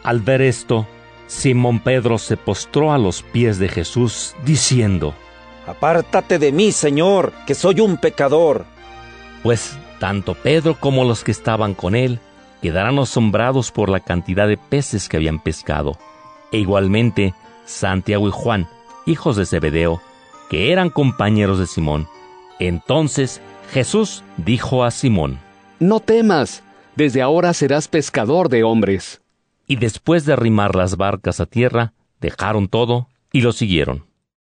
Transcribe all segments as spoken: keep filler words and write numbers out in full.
Al ver esto, Simón Pedro se postró a los pies de Jesús, diciendo: Apártate de mí, Señor, que soy un pecador. Pues tanto Pedro como los que estaban con él quedaron asombrados por la cantidad de peces que habían pescado, e igualmente Santiago y Juan, hijos de Zebedeo, que eran compañeros de Simón. Entonces Jesús dijo a Simón: No temas, desde ahora serás pescador de hombres. Y después de arrimar las barcas a tierra, dejaron todo y lo siguieron.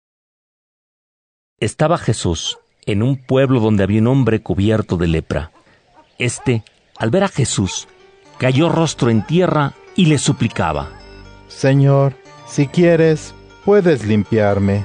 Estaba Jesús en un pueblo donde había un hombre cubierto de lepra. Este, al ver a Jesús, cayó rostro en tierra y le suplicaba: Señor, si quieres, puedes limpiarme.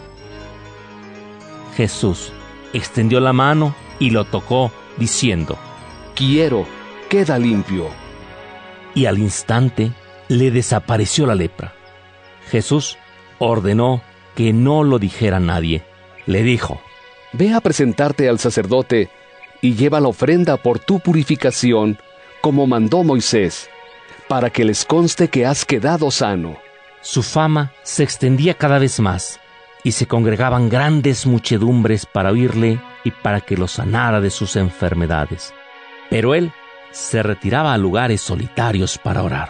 Jesús extendió la mano y lo tocó, diciendo: Quiero, queda limpio. Y al instante le desapareció la lepra. Jesús ordenó que no lo dijera a nadie. Le dijo: Ve a presentarte al sacerdote y lleva la ofrenda por tu purificación, como mandó Moisés, para que les conste que has quedado sano. Su fama se extendía cada vez más, y se congregaban grandes muchedumbres para oírle y para que lo sanara de sus enfermedades. Pero él se retiraba a lugares solitarios para orar.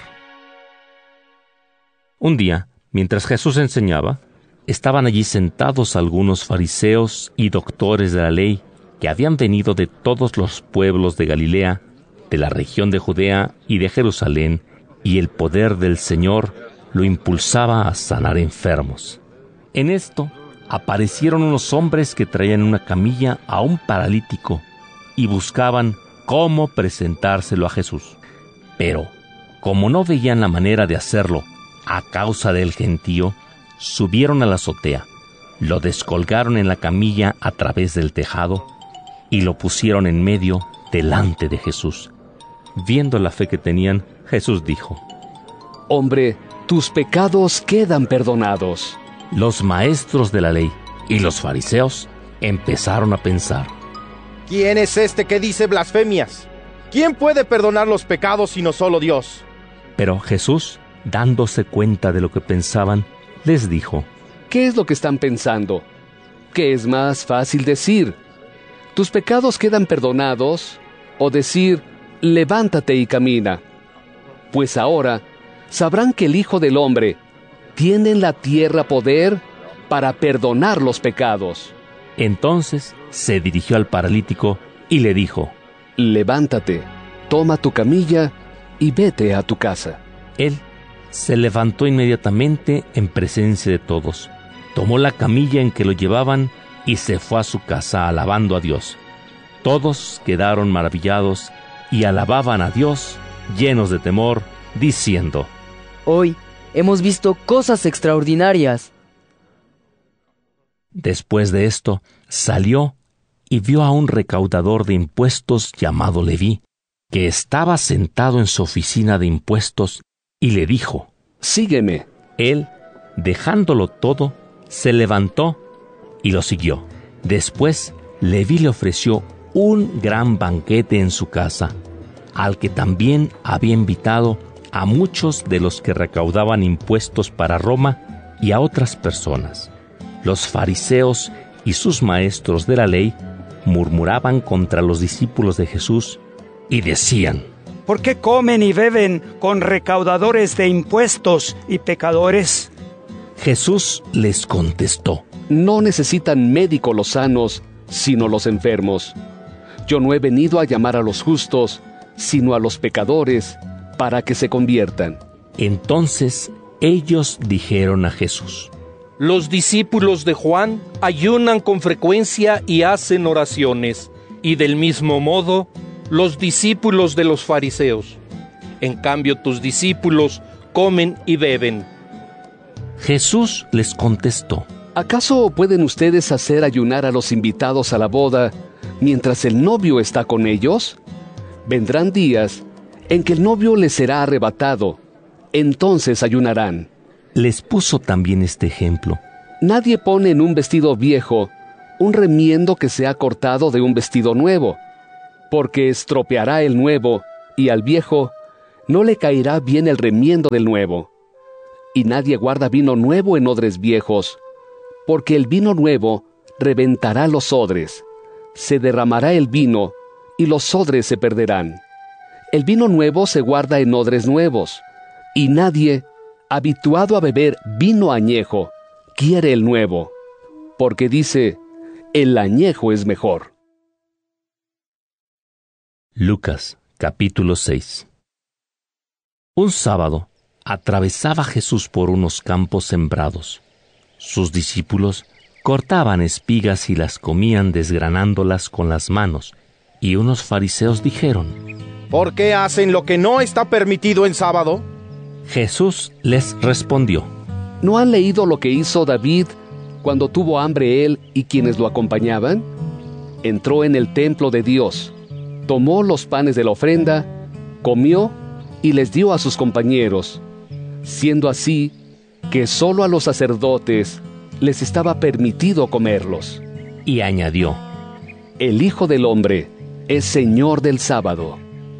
Un día, mientras Jesús enseñaba, estaban allí sentados algunos fariseos y doctores de la ley que habían venido de todos los pueblos de Galilea, de la región de Judea y de Jerusalén, y el poder del Señor lo impulsaba a sanar enfermos. En esto aparecieron unos hombres que traían una camilla a un paralítico y buscaban cómo presentárselo a Jesús. Pero, como no veían la manera de hacerlo a causa del gentío, subieron a la azotea, lo descolgaron en la camilla a través del tejado y lo pusieron en medio delante de Jesús. Viendo la fe que tenían, Jesús dijo: Hombre, tus pecados quedan perdonados. Los maestros de la ley y los fariseos empezaron a pensar: ¿Quién es este que dice blasfemias? ¿Quién puede perdonar los pecados sino solo Dios? Pero Jesús, dándose cuenta de lo que pensaban, les dijo: ¿Qué es lo que están pensando? ¿Qué es más fácil decir? ¿Tus pecados quedan perdonados? O decir: levántate y camina. Pues ahora sabrán que el Hijo del Hombre tiene en la tierra poder para perdonar los pecados. Entonces se dirigió al paralítico y le dijo: Levántate, toma tu camilla y vete a tu casa. Él se levantó inmediatamente en presencia de todos, tomó la camilla en que lo llevaban y se fue a su casa alabando a Dios. Todos quedaron maravillados y alababan a Dios llenos de temor, diciendo: Hoy hemos visto cosas extraordinarias. Después de esto, salió y vio a un recaudador de impuestos llamado Leví, que estaba sentado en su oficina de impuestos, y le dijo: Sígueme. Él, dejándolo todo, se levantó y lo siguió. Después, Leví le ofreció un gran banquete en su casa, al que también había invitado a muchos de los que recaudaban impuestos para Roma y a otras personas. Los fariseos y sus maestros de la ley murmuraban contra los discípulos de Jesús y decían: ¿Por qué comen y beben con recaudadores de impuestos y pecadores? Jesús les contestó: No necesitan médico los sanos, sino los enfermos. Yo no he venido a llamar a los justos, sino a los pecadores, para que se conviertan. Entonces ellos dijeron a Jesús: Los discípulos de Juan ayunan con frecuencia y hacen oraciones, y del mismo modo los discípulos de los fariseos. En cambio, tus discípulos comen y beben. Jesús les contestó: ¿Acaso pueden ustedes hacer ayunar a los invitados a la boda mientras el novio está con ellos? Vendrán días en que el novio les será arrebatado, entonces ayunarán. Les puso también este ejemplo: Nadie pone en un vestido viejo un remiendo que se ha cortado de un vestido nuevo, porque estropeará el nuevo, y al viejo no le caerá bien el remiendo del nuevo. y nadie guarda vino nuevo en odres viejos, porque el vino nuevo reventará los odres, se derramará el vino, y los odres se perderán. El vino nuevo se guarda en odres nuevos, y nadie, habituado a beber vino añejo, quiere el nuevo, porque dice, el añejo es mejor. Lucas, capítulo seis. Un sábado, atravesaba Jesús por unos campos sembrados. Sus discípulos cortaban espigas y las comían desgranándolas con las manos, y unos fariseos dijeron, ¿por qué hacen lo que no está permitido en sábado? Jesús les respondió, ¿no han leído lo que hizo David cuando tuvo hambre él y quienes lo acompañaban? Entró en el templo de Dios, tomó los panes de la ofrenda, comió y les dio a sus compañeros, siendo así que solo a los sacerdotes les estaba permitido comerlos. Y añadió, el Hijo del Hombre es Señor del sábado.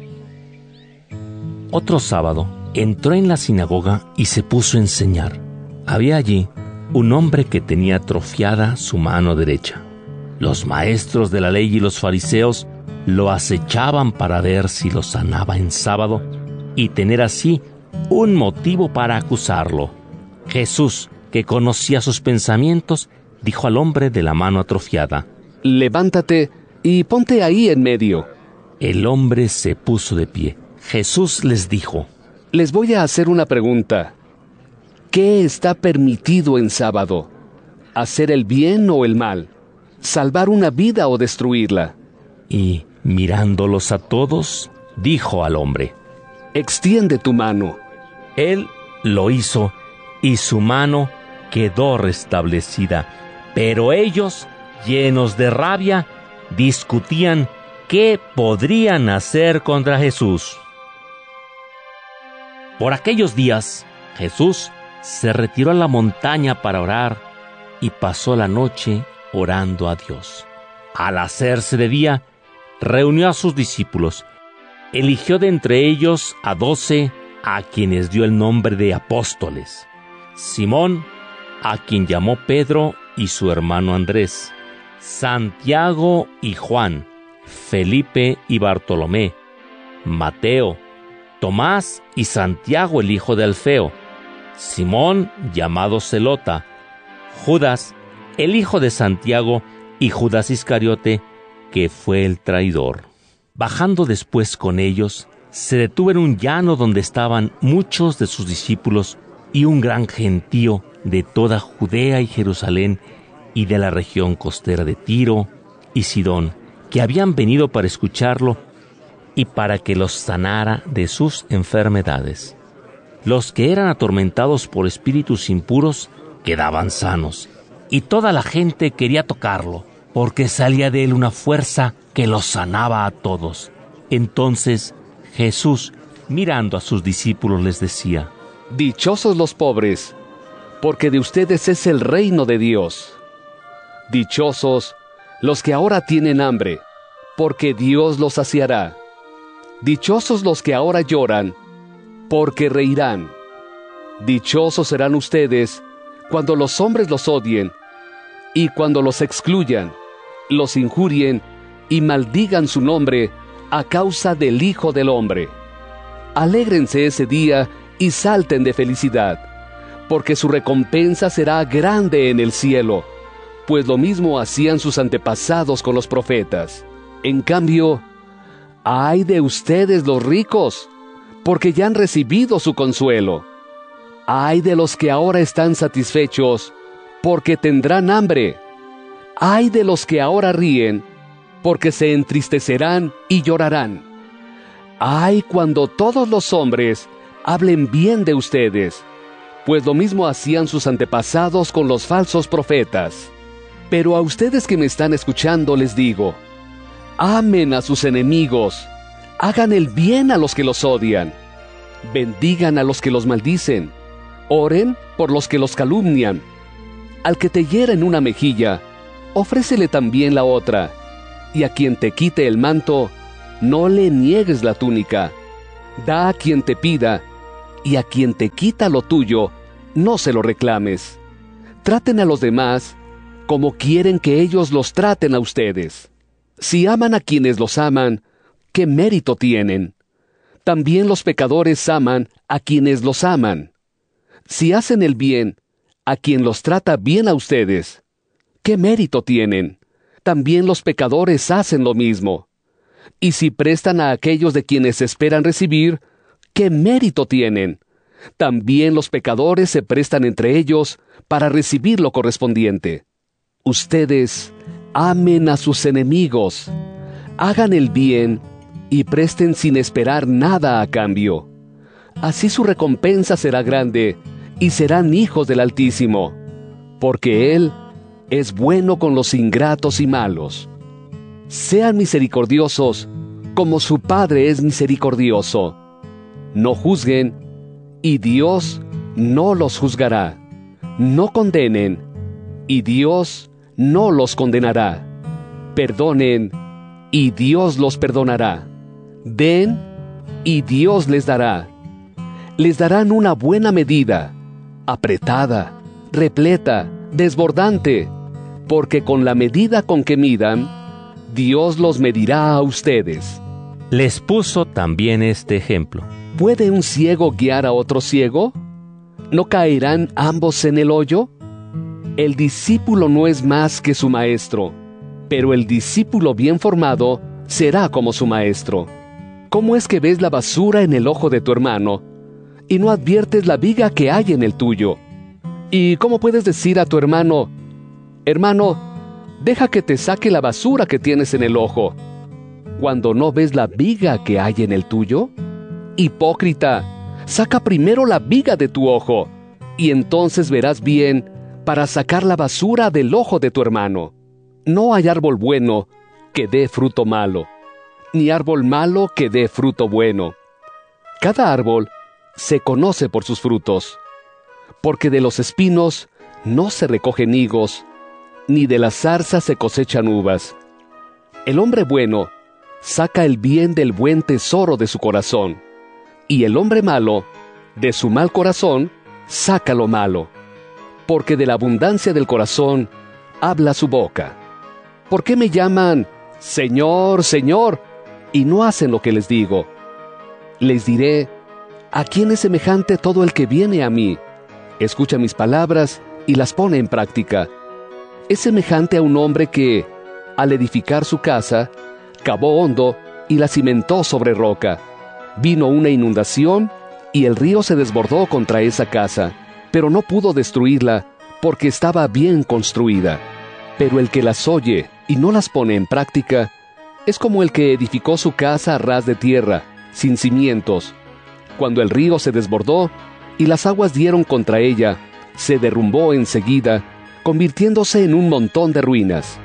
Otro sábado, entró en la sinagoga y se puso a enseñar. Había allí un hombre que tenía atrofiada su mano derecha. Los maestros de la ley y los fariseos lo acechaban para ver si lo sanaba en sábado y tener así un motivo para acusarlo. Jesús, que conocía sus pensamientos, dijo al hombre de la mano atrofiada, levántate y ponte ahí en medio. El hombre se puso de pie. Jesús les dijo, les voy a hacer una pregunta. ¿Qué está permitido en sábado? ¿Hacer el bien o el mal? ¿Salvar una vida o destruirla? Y, mirándolos a todos, dijo al hombre, extiende tu mano. Él lo hizo, y su mano quedó restablecida. Pero ellos, llenos de rabia, discutían qué podrían hacer contra Jesús. Por aquellos días, Jesús se retiró a la montaña para orar y pasó la noche orando a Dios. Al hacerse de día, reunió a sus discípulos. Eligió de entre ellos a doce, a quienes dio el nombre de apóstoles. Simón, a quien llamó Pedro y su hermano Andrés, Santiago y Juan, Felipe y Bartolomé, Mateo, Tomás y Santiago el hijo de Alfeo, Simón llamado Zelota, Judas, el hijo de Santiago, y Judas Iscariote, que fue el traidor. Bajando después con ellos, se detuvo en un llano donde estaban muchos de sus discípulos y un gran gentío de toda Judea y Jerusalén y de la región costera de Tiro y Sidón, que habían venido para escucharlo y para que los sanara de sus enfermedades. Los que eran atormentados por espíritus impuros quedaban sanos, y toda la gente quería tocarlo, porque salía de él una fuerza que los sanaba a todos. Entonces Jesús, mirando a sus discípulos, les decía, dichosos los pobres, porque de ustedes es el reino de Dios. Dichosos los que ahora tienen hambre, porque Dios los saciará. Dichosos los que ahora lloran, porque reirán. Dichosos serán ustedes cuando los hombres los odien, y cuando los excluyan, los injurien y maldigan su nombre a causa del Hijo del Hombre. Alégrense ese día y salten de felicidad, porque su recompensa será grande en el cielo, pues lo mismo hacían sus antepasados con los profetas. En cambio, ¡ay de ustedes los ricos!, porque ya han recibido su consuelo. ¡Ay de los que ahora están satisfechos!, porque tendrán hambre. ¡Ay de los que ahora ríen!, porque se entristecerán y llorarán. ¡Ay cuando todos los hombres hablen bien de ustedes!, pues lo mismo hacían sus antepasados con los falsos profetas. Pero a ustedes que me están escuchando les digo, amen a sus enemigos, hagan el bien a los que los odian, bendigan a los que los maldicen, oren por los que los calumnian. Al que te hiera en una mejilla, ofrécele también la otra, y a quien te quite el manto, no le niegues la túnica. Da a quien te pida, y a quien te quita lo tuyo, no se lo reclames. Traten a los demás como quieren que ellos los traten a ustedes. Si aman a quienes los aman, ¿qué mérito tienen? También los pecadores aman a quienes los aman. Si hacen el bien a quien los trata bien a ustedes, ¿qué mérito tienen? También los pecadores hacen lo mismo. Y si prestan a aquellos de quienes esperan recibir, ¿qué mérito tienen? También los pecadores se prestan entre ellos para recibir lo correspondiente. Ustedes amen a sus enemigos, hagan el bien y presten sin esperar nada a cambio. Así su recompensa será grande y serán hijos del Altísimo, porque Él es bueno con los ingratos y malos. Sean misericordiosos como su Padre es misericordioso. No juzguen y Dios no los juzgará. No condenen y Dios no los condenará. Perdonen y Dios los perdonará. Den y Dios les dará. Les darán una buena medida, apretada, repleta, desbordante, porque con la medida con que midan, Dios los medirá a ustedes. Les puso también este ejemplo. ¿Puede un ciego guiar a otro ciego? ¿No caerán ambos en el hoyo? El discípulo no es más que su maestro, pero el discípulo bien formado será como su maestro. ¿Cómo es que ves la basura en el ojo de tu hermano y no adviertes la viga que hay en el tuyo? ¿Y cómo puedes decir a tu hermano, hermano, deja que te saque la basura que tienes en el ojo, cuando no ves la viga que hay en el tuyo? Hipócrita, saca primero la viga de tu ojo, y entonces verás bien para sacar la basura del ojo de tu hermano. No hay árbol bueno que dé fruto malo, ni árbol malo que dé fruto bueno. Cada árbol se conoce por sus frutos, porque de los espinos no se recogen higos, ni de las zarzas se cosechan uvas. El hombre bueno saca el bien del buen tesoro de su corazón, y el hombre malo, de su mal corazón, saca lo malo, porque de la abundancia del corazón habla su boca. ¿Por qué me llaman Señor, Señor, y no hacen lo que les digo? Les diré, ¿a quién es semejante todo el que viene a mí? Escucha mis palabras y las pone en práctica. Es semejante a un hombre que, al edificar su casa, cavó hondo y la cimentó sobre roca. Vino una inundación y el río se desbordó contra esa casa, pero no pudo destruirla porque estaba bien construida. Pero el que las oye y no las pone en práctica es como el que edificó su casa a ras de tierra, sin cimientos. Cuando el río se desbordó y las aguas dieron contra ella, se derrumbó enseguida, convirtiéndose en un montón de ruinas.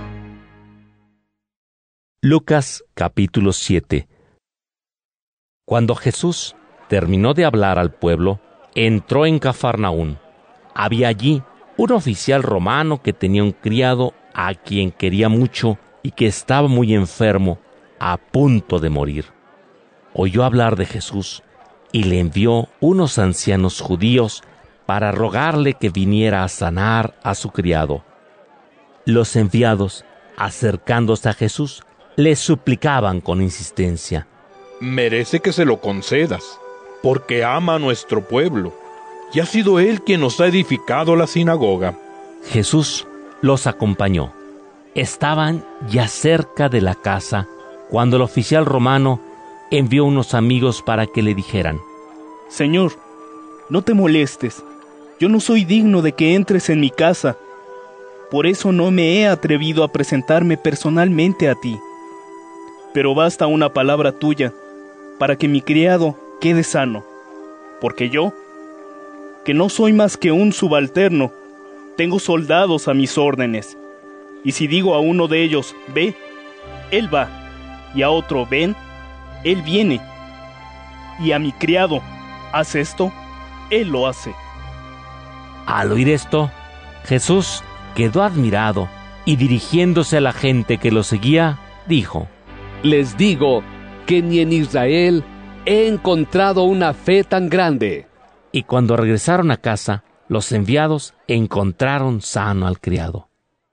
Lucas capítulo siete. Cuando Jesús terminó de hablar al pueblo, entró en Cafarnaún. Había allí un oficial romano que tenía un criado a quien quería mucho y que estaba muy enfermo, a punto de morir. Oyó hablar de Jesús y le envió unos ancianos judíos para rogarle que viniera a sanar a su criado. Los enviados, acercándose a Jesús, le suplicaban con insistencia: merece que se lo concedas, porque ama a nuestro pueblo, y ha sido él quien nos ha edificado la sinagoga. Jesús los acompañó. Estaban ya cerca de la casa cuando el oficial romano envió unos amigos para que le dijeran: Señor, no te molestes, yo no soy digno de que entres en mi casa, por eso no me he atrevido a presentarme personalmente a ti. Pero basta una palabra tuya para que mi criado quede sano, porque yo, que no soy más que un subalterno, tengo soldados a mis órdenes, y si digo a uno de ellos, ve, él va, y a otro, ven, él viene, y a mi criado, haz esto, él lo hace. Al oír esto, Jesús quedó admirado, y dirigiéndose a la gente que lo seguía, dijo: les digo que ni en Israel he encontrado una fe tan grande. Y cuando regresaron a casa, los enviados encontraron sano al criado.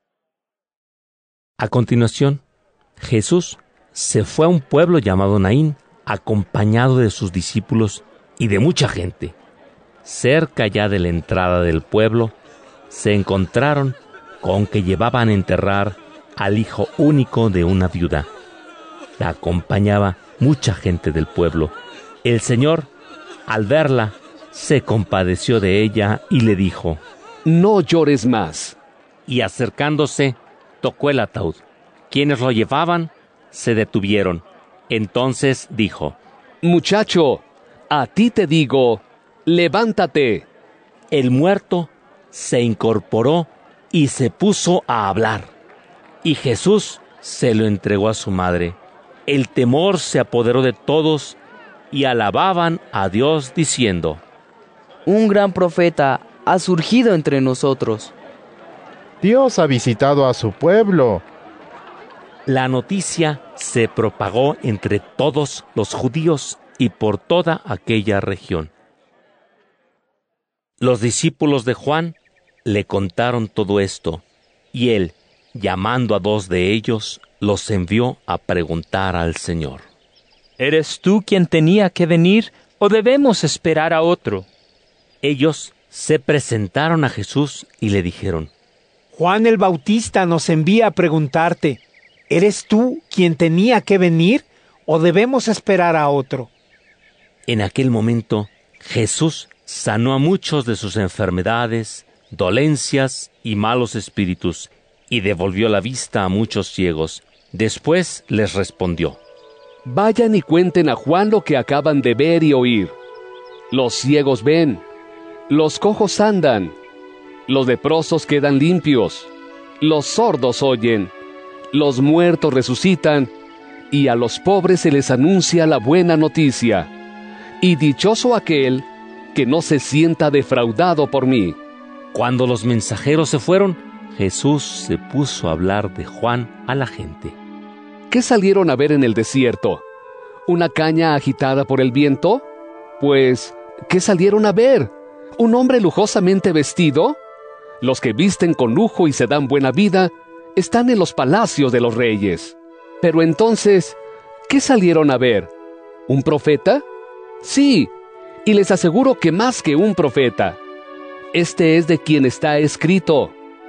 A continuación, Jesús se fue a un pueblo llamado Naín, acompañado de sus discípulos y de mucha gente. Cerca ya de la entrada del pueblo, se encontraron con que llevaban a enterrar al hijo único de una viuda. La acompañaba mucha gente del pueblo. El Señor, al verla, se compadeció de ella y le dijo: «No llores más». Y acercándose, tocó el ataúd. Quienes lo llevaban se detuvieron. Entonces dijo: «Muchacho, a ti te digo, levántate». El muerto se incorporó y se puso a hablar. Y Jesús se lo entregó a su madre. El temor se apoderó de todos y alababan a Dios diciendo: Un gran profeta ha surgido entre nosotros. Dios ha visitado a su pueblo. La noticia se propagó entre todos los judíos y por toda aquella región. Los discípulos de Juan le contaron todo esto, y él, llamando a dos de ellos, los envió a preguntar al Señor: ¿Eres tú quien tenía que venir o debemos esperar a otro? Ellos se presentaron a Jesús y le dijeron: Juan el Bautista nos envía a preguntarte, ¿eres tú quien tenía que venir o debemos esperar a otro? En aquel momento, Jesús sanó a muchos de sus enfermedades, dolencias y malos espíritus, y devolvió la vista a muchos ciegos. Después les respondió: Vayan y cuenten a Juan lo que acaban de ver y oír. Los ciegos ven, los cojos andan, los leprosos quedan limpios, los sordos oyen, los muertos resucitan, y a los pobres se les anuncia la buena noticia. Y dichoso aquel que no se sienta defraudado por mí. Cuando los mensajeros se fueron, Jesús se puso a hablar de Juan a la gente. ¿Qué salieron a ver en el desierto? ¿Una caña agitada por el viento? Pues, ¿qué salieron a ver? ¿Un hombre lujosamente vestido? Los que visten con lujo y se dan buena vida están en los palacios de los reyes. Pero entonces, ¿qué salieron a ver? ¿Un profeta? Sí, y les aseguro que más que un profeta. Este es de quien está escrito: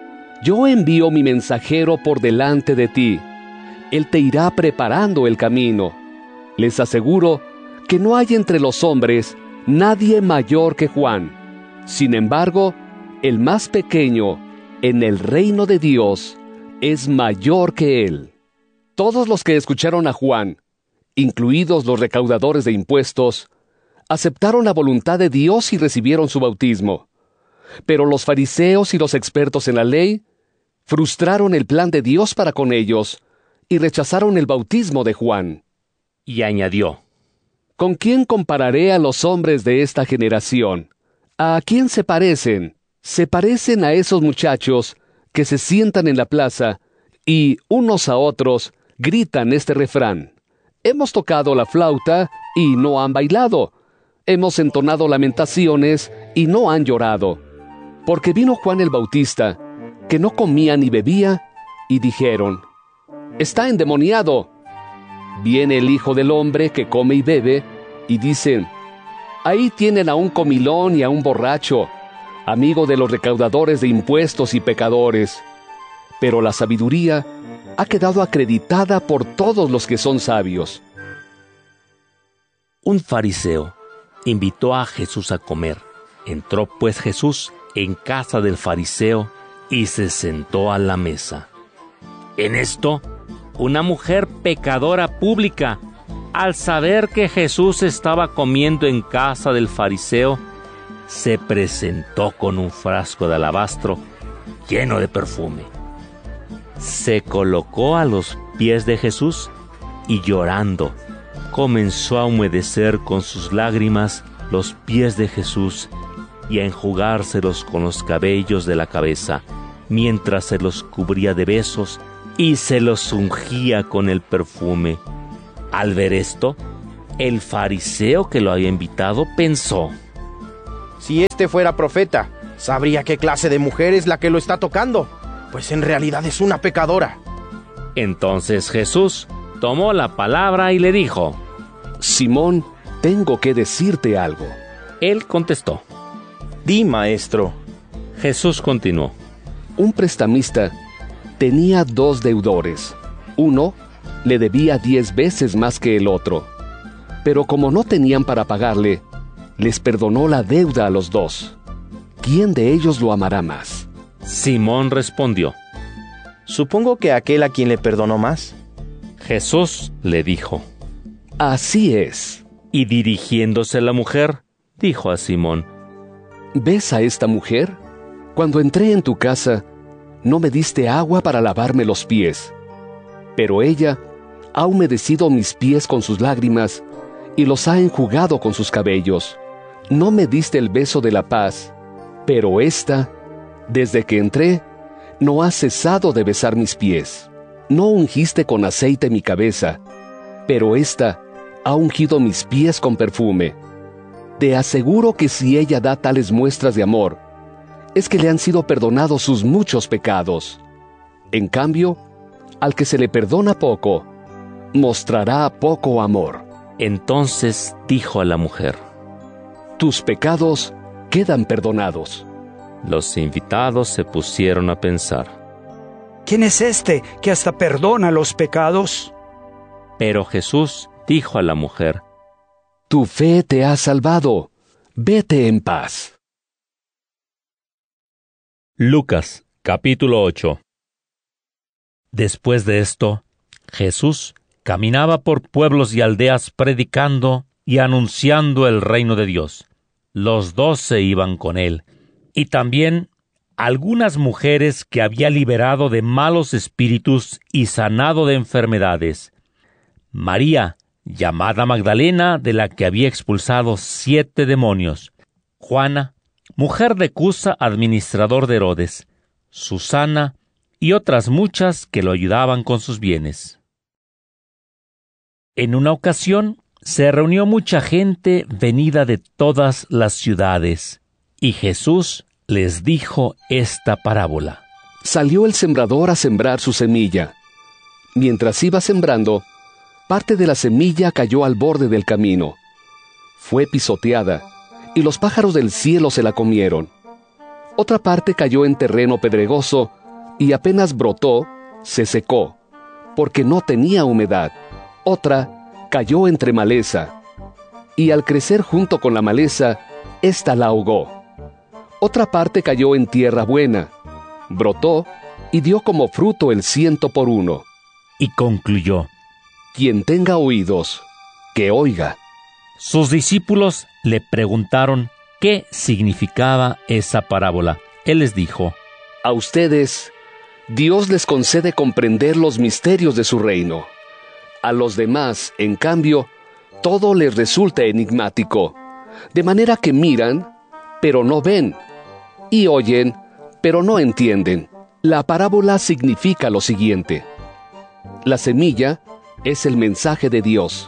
Yo envío mi mensajero por delante de ti. Él te irá preparando el camino. Les aseguro que no hay entre los hombres nadie mayor que Juan. Sin embargo, el más pequeño en el reino de Dios es mayor que él. Todos los que escucharon a Juan, incluidos los recaudadores de impuestos, aceptaron la voluntad de Dios y recibieron su bautismo. Pero los fariseos y los expertos en la ley frustraron el plan de Dios para con ellos y rechazaron el bautismo de Juan. Y añadió: ¿Con quién compararé a los hombres de esta generación? ¿A quién se parecen? Se parecen a esos muchachos que se sientan en la plaza y, unos a otros, gritan este refrán: Hemos tocado la flauta y no han bailado. Hemos entonado lamentaciones y no han llorado. Porque vino Juan el Bautista, que no comía ni bebía, y dijeron: Está endemoniado. Viene el Hijo del Hombre que come y bebe, y dicen: Ahí tienen a un comilón y a un borracho, amigo de los recaudadores de impuestos y pecadores. Pero la sabiduría ha quedado acreditada por todos los que son sabios. Un fariseo invitó a Jesús a comer. Entró pues Jesús en casa del fariseo y se sentó a la mesa. En esto, una mujer pecadora pública, al saber que Jesús estaba comiendo en casa del fariseo, se presentó con un frasco de alabastro lleno de perfume. Se colocó a los pies de Jesús y, llorando, comenzó a humedecer con sus lágrimas los pies de Jesús y a enjugárselos con los cabellos de la cabeza, mientras se los cubría de besos y se los ungía con el perfume. Al ver esto, el fariseo que lo había invitado pensó: Si este fuera profeta, sabría qué clase de mujer es la que lo está tocando, pues en realidad es una pecadora. Entonces Jesús tomó la palabra y le dijo: Simón, tengo que decirte algo. Él contestó: Di, maestro. Jesús continuó: Un prestamista tenía dos deudores. Uno le debía diez veces más que el otro. Pero como no tenían para pagarle, les perdonó la deuda a los dos. ¿Quién de ellos lo amará más? Simón respondió: Supongo que aquel a quien le perdonó más. Jesús le dijo: Así es. Y dirigiéndose a la mujer, dijo a Simón: ¿Ves a esta mujer? Cuando entré en tu casa, no me diste agua para lavarme los pies. Pero ella ha humedecido mis pies con sus lágrimas y los ha enjugado con sus cabellos. No me diste el beso de la paz, pero ésta, desde que entré, no ha cesado de besar mis pies. No ungiste con aceite mi cabeza, pero ésta ha ungido mis pies con perfume. Te aseguro que si ella da tales muestras de amor, es que le han sido perdonados sus muchos pecados. En cambio, al que se le perdona poco, mostrará poco amor. Entonces dijo a la mujer: Tus pecados quedan perdonados. Los invitados se pusieron a pensar: ¿Quién es este que hasta perdona los pecados? Pero Jesús dijo a la mujer: Tu fe te ha salvado. Vete en paz. Lucas, capítulo ocho. Después de esto, Jesús caminaba por pueblos y aldeas predicando y anunciando el reino de Dios. Los doce iban con él, y también algunas mujeres que había liberado de malos espíritus y sanado de enfermedades. María, llamada Magdalena, de la que había expulsado siete demonios. Juana, mujer de Cusa, administrador de Herodes. Susana, y otras muchas que lo ayudaban con sus bienes. En una ocasión se reunió mucha gente venida de todas las ciudades, y Jesús les dijo esta parábola. Salió el sembrador a sembrar su semilla. Mientras iba sembrando, parte de la semilla cayó al borde del camino. Fue pisoteada, y los pájaros del cielo se la comieron. Otra parte cayó en terreno pedregoso, y apenas brotó, se secó, porque no tenía humedad. Otra cayó entre maleza, y al crecer junto con la maleza, ésta la ahogó. Otra parte cayó en tierra buena, brotó, y dio como fruto el ciento por uno. Y concluyó: Quien tenga oídos, que oiga. Sus discípulos le preguntaron qué significaba esa parábola. Él les dijo: A ustedes, Dios les concede comprender los misterios de su reino. A los demás, en cambio, todo les resulta enigmático, de manera que miran, pero no ven, y oyen, pero no entienden. La parábola significa lo siguiente: la semilla es el mensaje de Dios.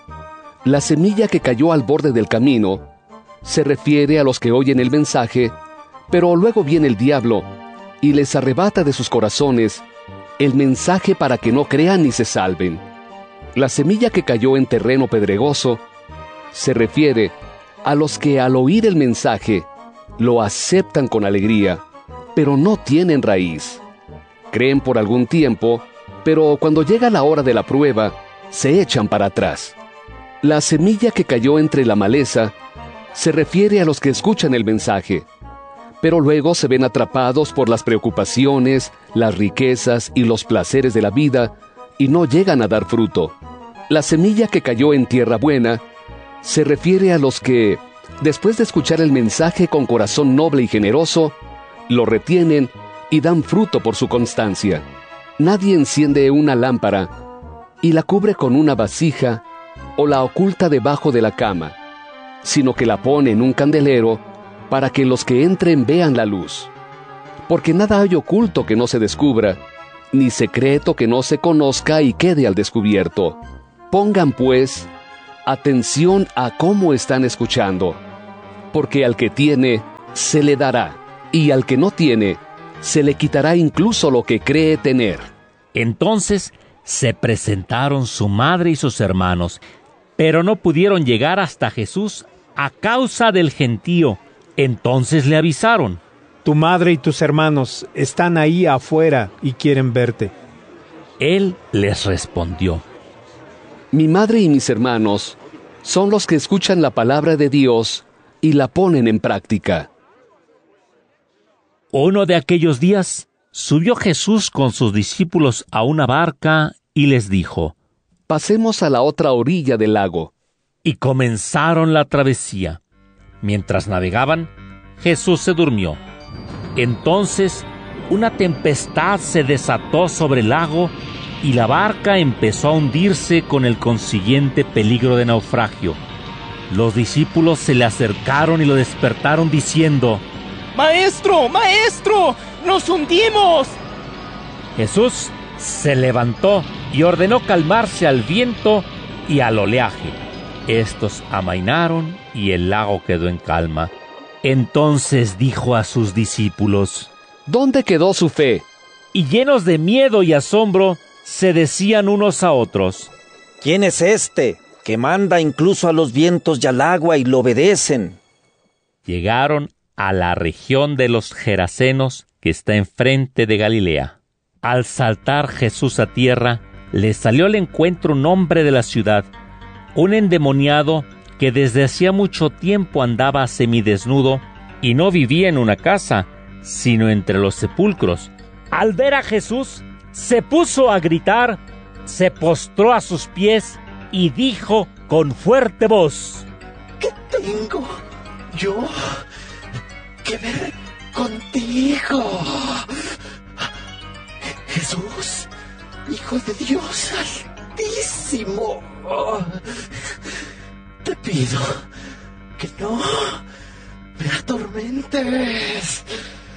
La semilla que cayó al borde del camino se refiere a los que oyen el mensaje, pero luego viene el diablo y les arrebata de sus corazones el mensaje para que no crean ni se salven. La semilla que cayó en terreno pedregoso se refiere a los que al oír el mensaje lo aceptan con alegría, pero no tienen raíz. Creen por algún tiempo, pero cuando llega la hora de la prueba, se echan para atrás. La semilla que cayó entre la maleza se refiere a los que escuchan el mensaje, pero luego se ven atrapados por las preocupaciones, las riquezas y los placeres de la vida y no llegan a dar fruto. La semilla que cayó en tierra buena se refiere a los que, después de escuchar el mensaje con corazón noble y generoso, lo retienen y dan fruto por su constancia. Nadie enciende una lámpara y la cubre con una vasija o la oculta debajo de la cama, sino que la pone en un candelero para que los que entren vean la luz. Porque nada hay oculto que no se descubra, ni secreto que no se conozca y quede al descubierto. Pongan, pues, atención a cómo están escuchando. porque al que tiene, se le dará, y al que no tiene, se le quitará incluso lo que cree tener. Entonces se presentaron su madre y sus hermanos, pero no pudieron llegar hasta Jesús a causa del gentío. Entonces le avisaron: Tu madre y tus hermanos están ahí afuera y quieren verte. Él les respondió: Mi madre y mis hermanos son los que escuchan la palabra de Dios y la ponen en práctica. Uno de aquellos días subió Jesús con sus discípulos a una barca y les dijo: Pasemos a la otra orilla del lago. Y comenzaron la travesía. Mientras navegaban, Jesús se durmió. Entonces, una tempestad se desató sobre el lago y la barca empezó a hundirse con el consiguiente peligro de naufragio. Los discípulos se le acercaron y lo despertaron diciendo: ¡Maestro, maestro! ¡Nos hundimos! Jesús se levantó y ordenó calmarse al viento y al oleaje. Estos amainaron y el lago quedó en calma. Entonces dijo a sus discípulos: ¿Dónde quedó su fe? Y llenos de miedo y asombro, se decían unos a otros: ¿Quién es este, que manda incluso a los vientos y al agua y lo obedecen? Llegaron a la región de los Gerasenos, que está enfrente de Galilea. Al saltar Jesús a tierra, le salió al encuentro un hombre de la ciudad, un endemoniado que desde hacía mucho tiempo andaba semidesnudo y no vivía en una casa, sino entre los sepulcros. Al ver a Jesús, se puso a gritar, se postró a sus pies y dijo con fuerte voz: ¿Qué tengo yo que ver contigo, Jesús, Hijo de Dios Altísimo? Te pido que no me atormentes.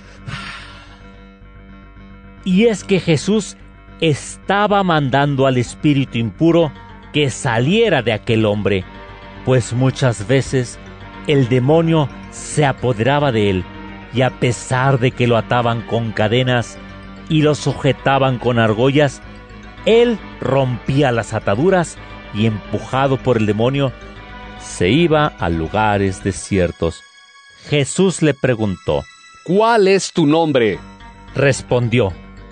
Y es que Jesús estaba mandando al espíritu impuro que saliera de aquel hombre, pues muchas veces el demonio se apoderaba de él, y a pesar de que lo ataban con cadenas y lo sujetaban con argollas, él rompía las ataduras y, empujado por el demonio, se iba a lugares desiertos. Jesús le preguntó: ¿Cuál es tu nombre? Respondió: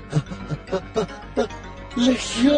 Legión.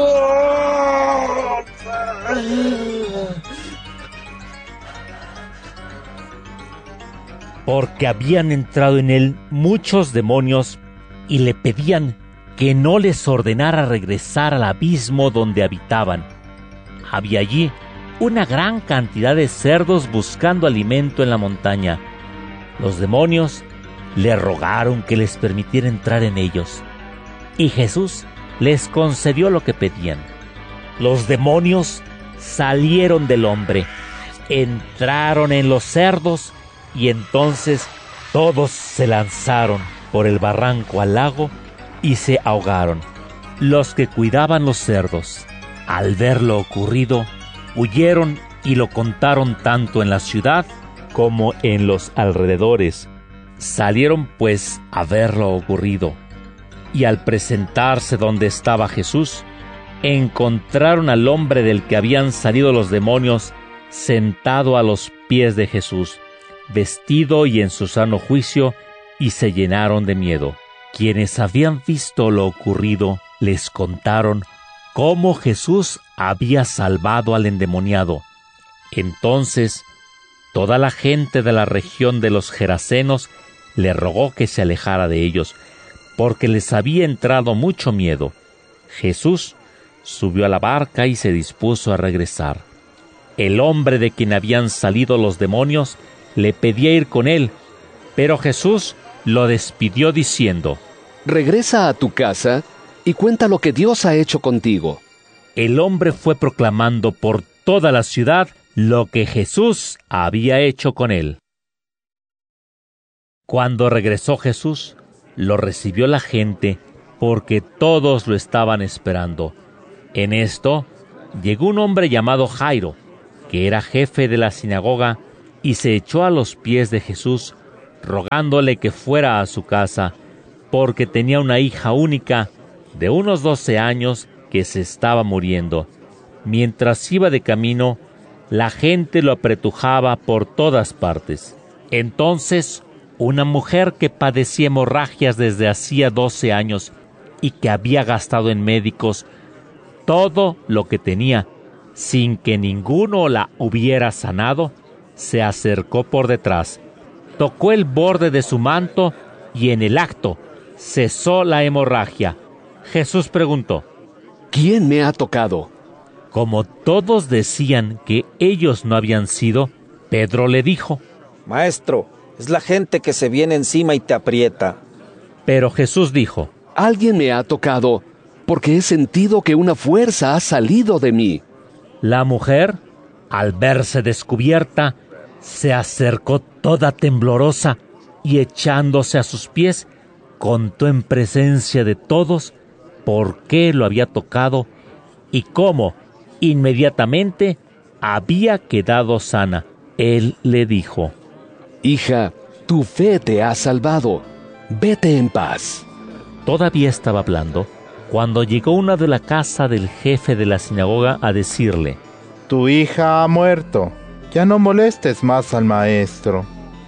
Porque habían entrado en él muchos demonios y le pedían que no les ordenara regresar al abismo donde habitaban. Había allí una gran cantidad de cerdos buscando alimento en la montaña. Los demonios le rogaron que les permitiera entrar en ellos, y Jesús les concedió lo que pedían. Los demonios salieron del hombre, entraron en los cerdos, y entonces todos se lanzaron por el barranco al lago y se ahogaron. Los que cuidaban los cerdos, al ver lo ocurrido, huyeron y lo contaron tanto en la ciudad como en los alrededores. Salieron pues a ver lo ocurrido, y al presentarse donde estaba Jesús, encontraron al hombre del que habían salido los demonios sentado a los pies de Jesús, vestido y en su sano juicio, y se llenaron de miedo. Quienes habían visto lo ocurrido les contaron cómo Jesús había salvado al endemoniado. Entonces toda la gente de la región de los Gerasenos le rogó que se alejara de ellos, porque les había entrado mucho miedo. Jesús subió a la barca y se dispuso a regresar. El hombre de quien habían salido los demonios le pedía ir con él, pero Jesús lo despidió diciendo: Regresa a tu casa y cuenta lo que Dios ha hecho contigo. El hombre fue proclamando por toda la ciudad lo que Jesús había hecho con él. Cuando regresó Jesús, lo recibió la gente, porque todos lo estaban esperando. En esto llegó un hombre llamado Jairo, que era jefe de la sinagoga, y se echó a los pies de Jesús, rogándole que fuera a su casa, porque tenía una hija única de unos doce años que se estaba muriendo. Mientras iba de camino, la gente lo apretujaba por todas partes. Entonces, una mujer que padecía hemorragias desde hacía doce años y que había gastado en médicos todo lo que tenía, sin que ninguno la hubiera sanado, se acercó por detrás, tocó el borde de su manto y en el acto cesó la hemorragia. Jesús preguntó: ¿Quién me ha tocado? Como todos decían que ellos no habían sido, Pedro le dijo: Maestro, es la gente que se viene encima y te aprieta. Pero Jesús dijo: Alguien me ha tocado, porque he sentido que una fuerza ha salido de mí. La mujer, al verse descubierta, se acercó toda temblorosa y echándose a sus pies, contó en presencia de todos por qué lo había tocado y cómo inmediatamente había quedado sana. Él le dijo: Hija, tu fe te ha salvado. Vete en paz. Todavía estaba hablando cuando llegó una de la casa del jefe de la sinagoga a decirle: Tu hija ha muerto. Ya no molestes más al maestro.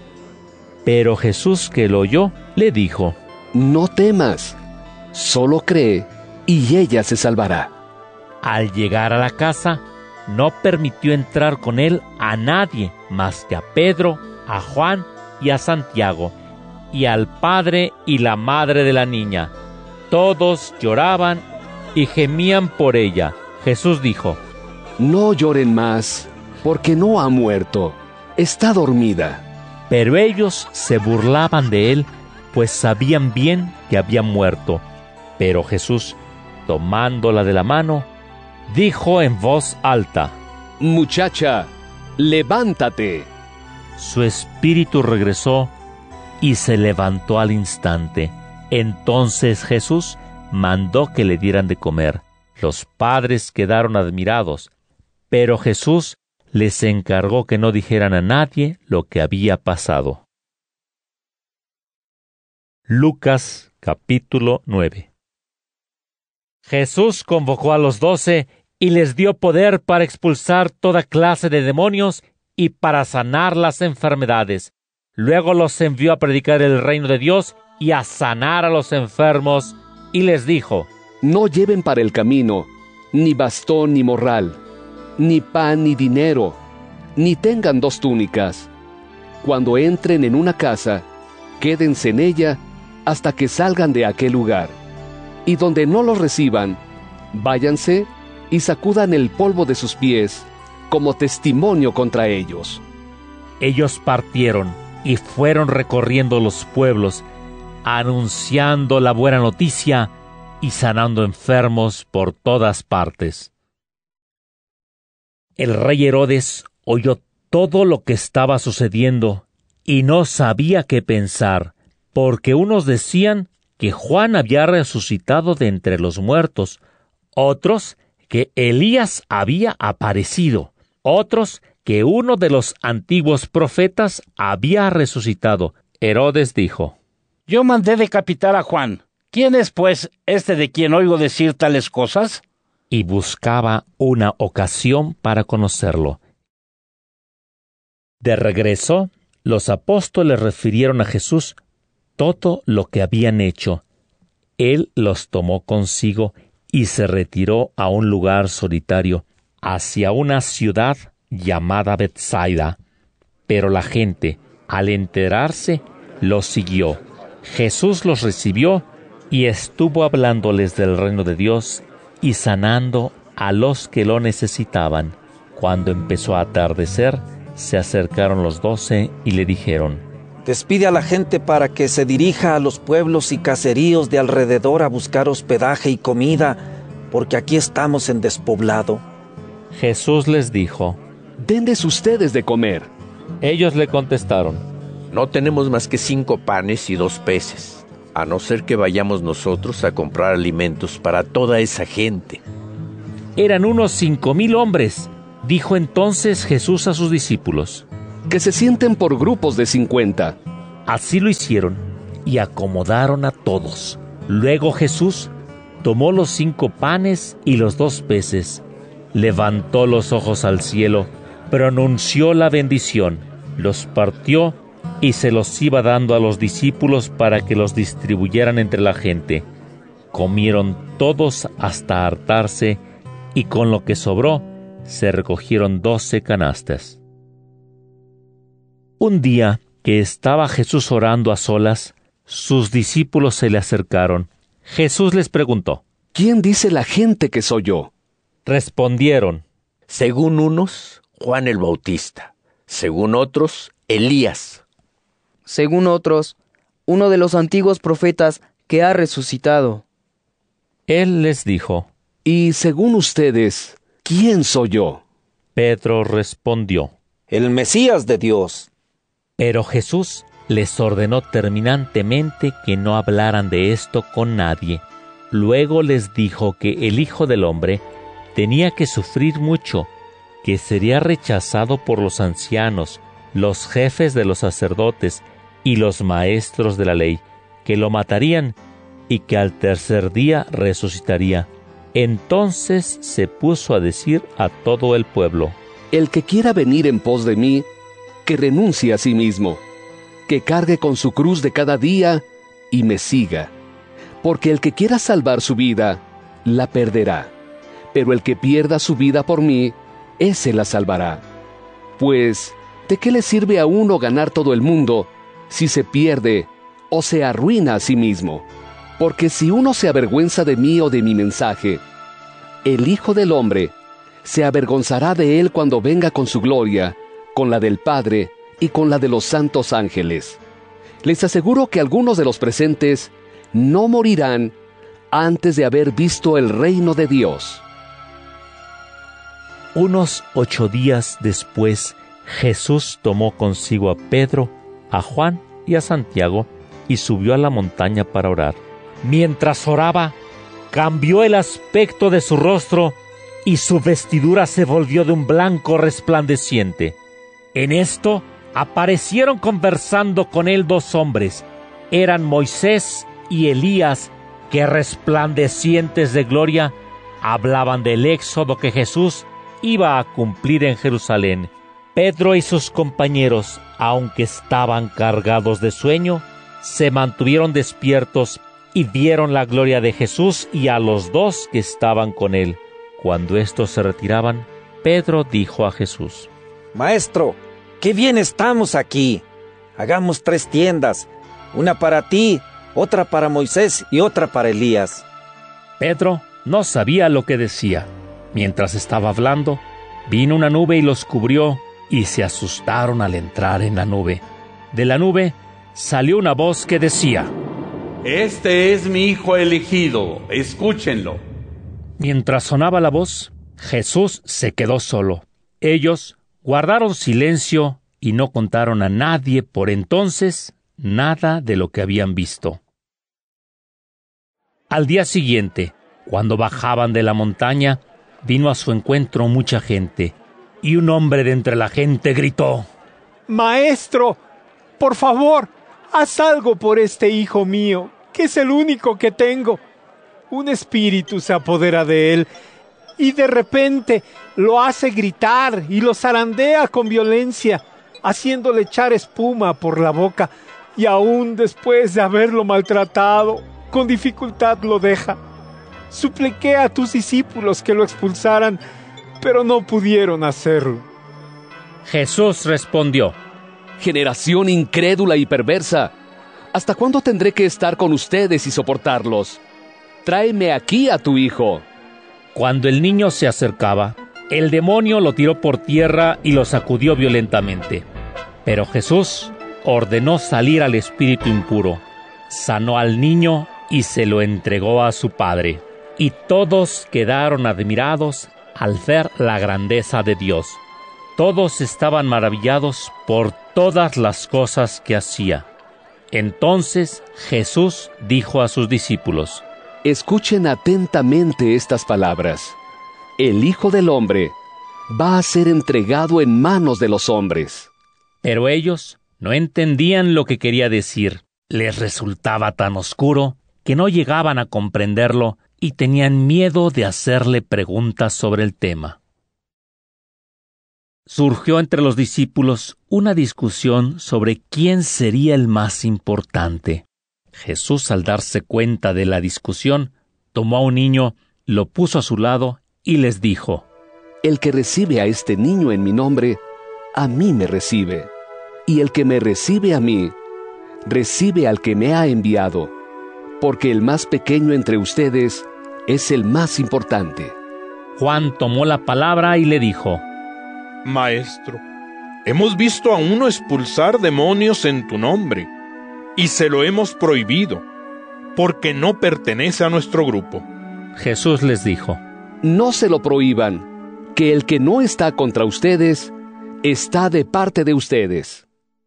Pero Jesús, que lo oyó, le dijo: No temas, solo cree y ella se salvará. Al llegar a la casa, no permitió entrar con él a nadie más que a Pedro, a Juan y a Santiago, y al padre y la madre de la niña. Todos lloraban y gemían por ella. Jesús dijo: No lloren más, porque no ha muerto, está dormida. Pero ellos se burlaban de él, pues sabían bien que había muerto. Pero Jesús, tomándola de la mano, dijo en voz alta: Muchacha, levántate. Su espíritu regresó y se levantó al instante. Entonces Jesús mandó que le dieran de comer. Los padres quedaron admirados, pero Jesús les encargó que no dijeran a nadie lo que había pasado. Lucas capítulo nueve. Jesús convocó a los doce y les dio poder para expulsar toda clase de demonios y para sanar las enfermedades. Luego los envió a predicar el reino de Dios y a sanar a los enfermos, y les dijo: No lleven para el camino ni bastón ni morral, ni pan ni dinero, ni tengan dos túnicas. Cuando entren en una casa, quédense en ella hasta que salgan de aquel lugar. Y donde no los reciban, váyanse y sacudan el polvo de sus pies como testimonio contra ellos. Ellos partieron y fueron recorriendo los pueblos, anunciando la buena noticia y sanando enfermos por todas partes. El rey Herodes oyó todo lo que estaba sucediendo y no sabía qué pensar, porque unos decían que Juan había resucitado de entre los muertos, otros que Elías había aparecido, otros que uno de los antiguos profetas había resucitado. Herodes dijo: Yo mandé decapitar a Juan. ¿Quién es, pues, este de quien oigo decir tales cosas? Y buscaba una ocasión para conocerlo. De regreso, los apóstoles refirieron a Jesús todo lo que habían hecho. Él los tomó consigo y se retiró a un lugar solitario, hacia una ciudad llamada Betsaida. Pero la gente, al enterarse, los siguió. Jesús los recibió y estuvo hablándoles del reino de Dios y sanando a los que lo necesitaban. Cuando empezó a atardecer, se acercaron los doce y le dijeron: Despide a la gente para que se dirija a los pueblos y caseríos de alrededor a buscar hospedaje y comida, porque aquí estamos en despoblado. Jesús les dijo: Denles ustedes de comer. Ellos le contestaron: No tenemos más que cinco panes y dos peces, a no ser que vayamos nosotros a comprar alimentos para toda esa gente. Eran unos cinco mil hombres. Dijo entonces Jesús a sus discípulos: que se sienten por grupos de cincuenta. Así lo hicieron y acomodaron a todos. Luego Jesús tomó los cinco panes y los dos peces, levantó los ojos al cielo, pronunció la bendición, los partió y se los iba dando a los discípulos para que los distribuyeran entre la gente. Comieron todos hasta hartarse, y con lo que sobró se recogieron doce canastas. Un día que estaba Jesús orando a solas, sus discípulos se le acercaron. Jesús les preguntó: ¿Quién dice la gente que soy yo? Respondieron: Según unos, Juan el Bautista; según otros, Elías; según otros, uno de los antiguos profetas que ha resucitado. Él les dijo: Y según ustedes, ¿quién soy yo? Pedro respondió: El Mesías de Dios. Pero Jesús les ordenó terminantemente que no hablaran de esto con nadie. Luego les dijo que el Hijo del Hombre tenía que sufrir mucho, que sería rechazado por los ancianos, los jefes de los sacerdotes y los maestros de la ley, que lo matarían y que al tercer día resucitaría. Entonces se puso a decir a todo el pueblo: El que quiera venir en pos de mí, que renuncie a sí mismo, que cargue con su cruz de cada día y me siga. Porque el que quiera salvar su vida, la perderá. Pero el que pierda su vida por mí, ese la salvará. Pues, ¿de qué le sirve a uno ganar todo el mundo si se pierde o se arruina a sí mismo? Porque si uno se avergüenza de mí o de mi mensaje, el Hijo del Hombre se avergonzará de él cuando venga con su gloria, con la del Padre y con la de los santos ángeles. Les aseguro que algunos de los presentes no morirán antes de haber visto el reino de Dios. Unos ocho días después, Jesús tomó consigo a Pedro, a Juan y a Santiago y subió a la montaña para orar. Mientras oraba, cambió el aspecto de su rostro y su vestidura se volvió de un blanco resplandeciente. En esto aparecieron conversando con él dos hombres. Eran Moisés y Elías, que resplandecientes de gloria hablaban del éxodo que Jesús iba a cumplir en Jerusalén. Pedro y sus compañeros, aunque estaban cargados de sueño, se mantuvieron despiertos y vieron la gloria de Jesús y a los dos que estaban con él. Cuando estos se retiraban, Pedro dijo a Jesús: Maestro, qué bien estamos aquí. Hagamos tres tiendas, una para ti, otra para Moisés y otra para Elías. Pedro no sabía lo que decía. Mientras estaba hablando, vino una nube y los cubrió, y se asustaron al entrar en la nube. De la nube salió una voz que decía: Este es mi Hijo elegido, escúchenlo. Mientras sonaba la voz, Jesús se quedó solo. Ellos guardaron silencio y no contaron a nadie por entonces nada de lo que habían visto. Al día siguiente, cuando bajaban de la montaña, vino a su encuentro mucha gente, y un hombre de entre la gente gritó: Maestro, por favor, haz algo por este hijo mío, que es el único que tengo. Un espíritu se apodera de él, y de repente lo hace gritar y lo zarandea con violencia, haciéndole echar espuma por la boca, y aún después de haberlo maltratado, con dificultad lo deja. Supliqué a tus discípulos que lo expulsaran, pero no pudieron hacerlo. Jesús respondió: Generación incrédula y perversa, ¿hasta cuándo tendré que estar con ustedes y soportarlos? Tráeme aquí a tu hijo. Cuando el niño se acercaba, el demonio lo tiró por tierra y lo sacudió violentamente. Pero Jesús ordenó salir al espíritu impuro, sanó al niño y se lo entregó a su padre. Y todos quedaron admirados al ver la grandeza de Dios. Todos estaban maravillados por todas las cosas que hacía. Entonces Jesús dijo a sus discípulos: Escuchen atentamente estas palabras. El Hijo del Hombre va a ser entregado en manos de los hombres. Pero ellos no entendían lo que quería decir. Les resultaba tan oscuro que no llegaban a comprenderlo y tenían miedo de hacerle preguntas sobre el tema. Surgió entre los discípulos una discusión sobre quién sería el más importante. Jesús, al darse cuenta de la discusión, tomó a un niño, lo puso a su lado y les dijo: El que recibe a este niño en mi nombre, a mí me recibe. Y el que me recibe a mí, recibe al que me ha enviado. Porque el más pequeño entre ustedes es el más importante. Juan tomó la palabra y le dijo: Maestro, hemos visto a uno expulsar demonios en tu nombre, y se lo hemos prohibido, porque no pertenece a nuestro grupo. Jesús les dijo: No se lo prohíban, que el que no está contra ustedes, está de parte de ustedes.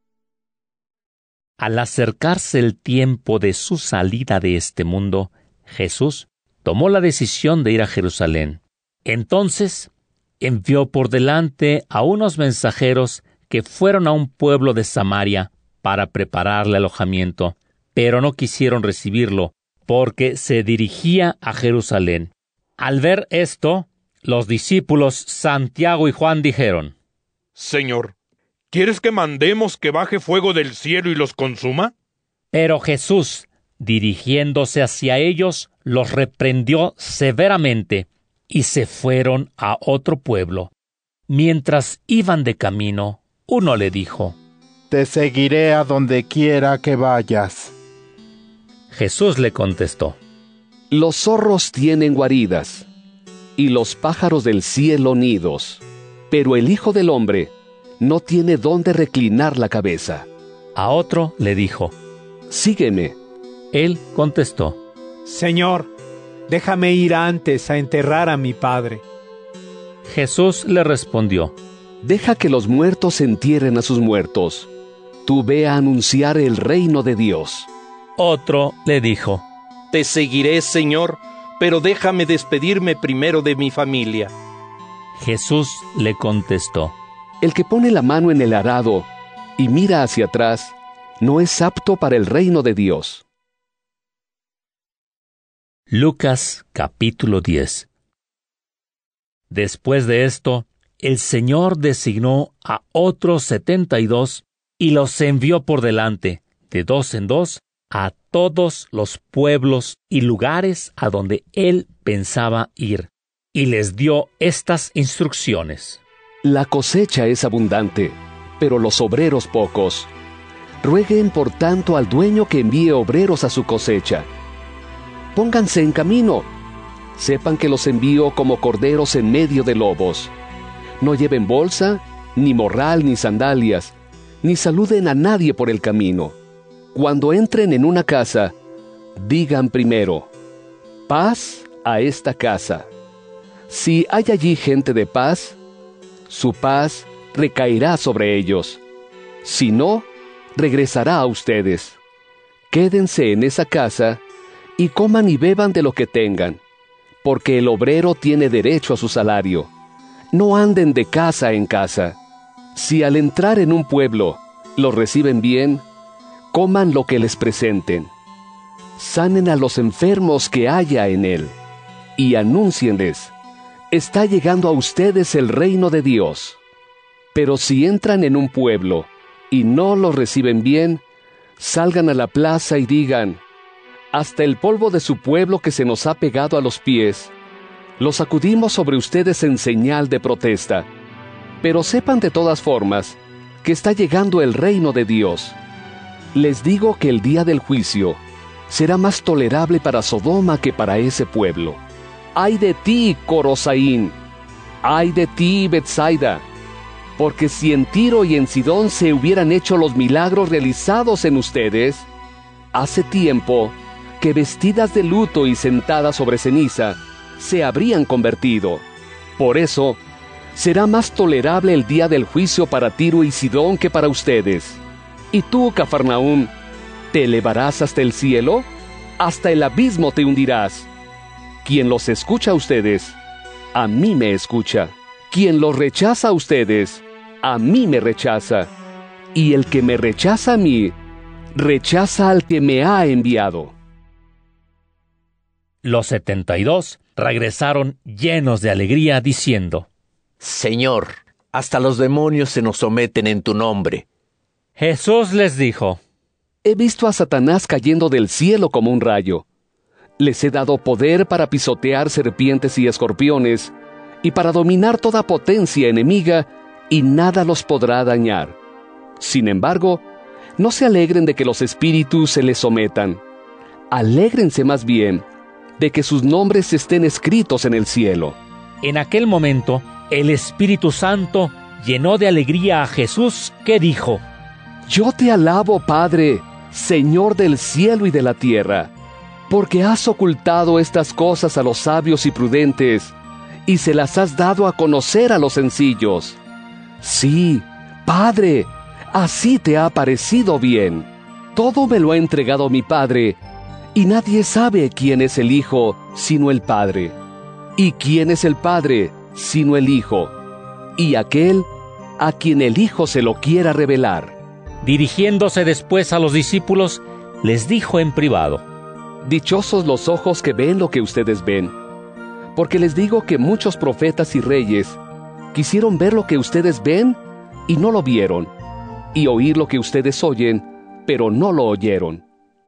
Al acercarse el tiempo de su salida de este mundo, Jesús tomó la decisión de ir a Jerusalén. Entonces envió por delante a unos mensajeros que fueron a un pueblo de Samaria para prepararle alojamiento, pero no quisieron recibirlo, porque se dirigía a Jerusalén. Al ver esto, los discípulos Santiago y Juan dijeron: Señor, ¿quieres que mandemos que baje fuego del cielo y los consuma? Pero Jesús, dirigiéndose hacia ellos, los reprendió severamente, y se fueron a otro pueblo. Mientras iban de camino, uno le dijo: Te seguiré a donde quiera que vayas. Jesús le contestó: Los zorros tienen guaridas, y los pájaros del cielo nidos, pero el Hijo del Hombre no tiene dónde reclinar la cabeza. A otro le dijo: Sígueme. Él contestó: Señor, déjame ir antes a enterrar a mi padre. Jesús le respondió: Deja que los muertos entierren a sus muertos. Tú ve a anunciar el reino de Dios. Otro le dijo: Te seguiré, Señor, pero déjame despedirme primero de mi familia. Jesús le contestó: El que pone la mano en el arado y mira hacia atrás, no es apto para el reino de Dios. Lucas capítulo diez. Después de esto, el Señor designó a otros setenta y dos y los envió por delante, de dos en dos, a todos los pueblos y lugares a donde Él pensaba ir, y les dio estas instrucciones. La cosecha es abundante, pero los obreros pocos. Rueguen por tanto al dueño que envíe obreros a su cosecha. Pónganse en camino. Sepan que los envío como corderos en medio de lobos. No lleven bolsa, ni morral, ni sandalias, ni saluden a nadie por el camino. Cuando entren en una casa, digan primero: paz a esta casa. Si hay allí gente de paz, su paz recaerá sobre ellos. Si no, regresará a ustedes. Quédense en esa casa y coman y beban de lo que tengan, porque el obrero tiene derecho a su salario. No anden de casa en casa. Si al entrar en un pueblo los reciben bien, coman lo que les presenten. Sanen a los enfermos que haya en él, y anúncienles: está llegando a ustedes el reino de Dios. Pero si entran en un pueblo y no los reciben bien, salgan a la plaza y digan: hasta el polvo de su pueblo que se nos ha pegado a los pies, lo sacudimos sobre ustedes en señal de protesta. Pero sepan de todas formas que está llegando el reino de Dios. Les digo que el día del juicio será más tolerable para Sodoma que para ese pueblo. ¡Ay de ti, Corosaín! ¡Ay de ti, Betsaida! Porque si en Tiro y en Sidón se hubieran hecho los milagros realizados en ustedes, hace tiempo que vestidas de luto y sentadas sobre ceniza, se habrían convertido. Por eso, será más tolerable el día del juicio para Tiro y Sidón que para ustedes. Y tú, Cafarnaúm, ¿te elevarás hasta el cielo? Hasta el abismo te hundirás. Quien los escucha a ustedes, a mí me escucha. Quien los rechaza a ustedes, a mí me rechaza. Y el que me rechaza a mí, rechaza al que me ha enviado. Los setenta y dos regresaron llenos de alegría, diciendo: Señor, hasta los demonios se nos someten en tu nombre. Jesús les dijo: He visto a Satanás cayendo del cielo como un rayo. Les he dado poder para pisotear serpientes y escorpiones, y para dominar toda potencia enemiga, y nada los podrá dañar. Sin embargo, no se alegren de que los espíritus se les sometan. Alégrense más bien de que sus nombres estén escritos en el cielo. En aquel momento, el Espíritu Santo llenó de alegría a Jesús, que dijo: Yo te alabo, Padre, Señor del cielo y de la tierra, porque has ocultado estas cosas a los sabios y prudentes, y se las has dado a conocer a los sencillos. Sí, Padre, así te ha parecido bien. Todo me lo ha entregado mi Padre, y nadie sabe quién es el Hijo sino el Padre, y quién es el Padre sino el Hijo, y aquel a quien el Hijo se lo quiera revelar. Dirigiéndose después a los discípulos, les dijo en privado: Dichosos los ojos que ven lo que ustedes ven, porque les digo que muchos profetas y reyes quisieron ver lo que ustedes ven y no lo vieron, y oír lo que ustedes oyen, pero no lo oyeron.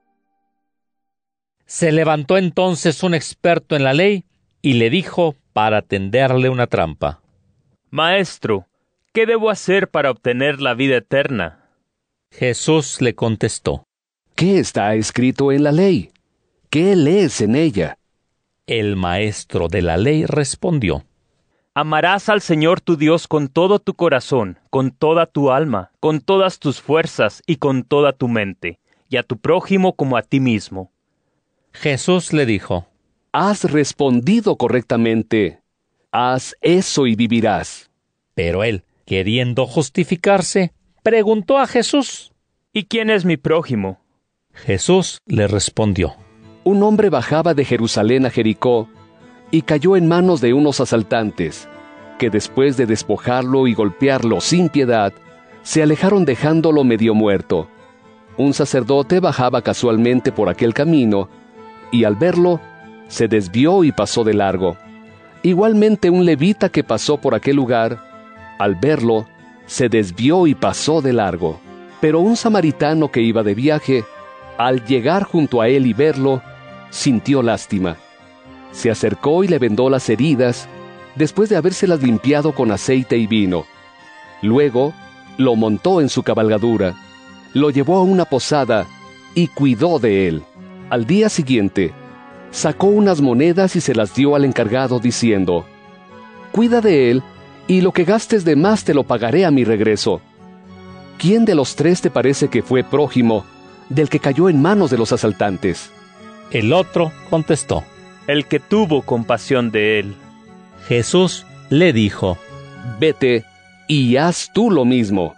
Se levantó entonces un experto en la ley y le dijo para tenderle una trampa: Maestro, ¿qué debo hacer para obtener la vida eterna? Jesús le contestó: ¿Qué está escrito en la ley? ¿Qué lees en ella? El maestro de la ley respondió: Amarás al Señor tu Dios con todo tu corazón, con toda tu alma, con todas tus fuerzas y con toda tu mente, y a tu prójimo como a ti mismo. Jesús le dijo: Has respondido correctamente. Haz eso y vivirás. Pero él, queriendo justificarse, preguntó a Jesús: ¿Y quién es mi prójimo? Jesús le respondió: Un hombre bajaba de Jerusalén a Jericó y cayó en manos de unos asaltantes, que después de despojarlo y golpearlo sin piedad, se alejaron dejándolo medio muerto. Un sacerdote bajaba casualmente por aquel camino, y al verlo, se desvió y pasó de largo. Igualmente un levita que pasó por aquel lugar, al verlo, se desvió y pasó de largo. Pero un samaritano que iba de viaje, al llegar junto a él y verlo, sintió lástima. Se acercó y le vendó las heridas, después de habérselas limpiado con aceite y vino. Luego, lo montó en su cabalgadura, lo llevó a una posada y cuidó de él. Al día siguiente, sacó unas monedas y se las dio al encargado, diciendo: Cuida de él, y lo que gastes de más te lo pagaré a mi regreso. ¿Quién de los tres te parece que fue prójimo del que cayó en manos de los asaltantes? El otro contestó: El que tuvo compasión de él. Jesús le dijo: Vete y haz tú lo mismo.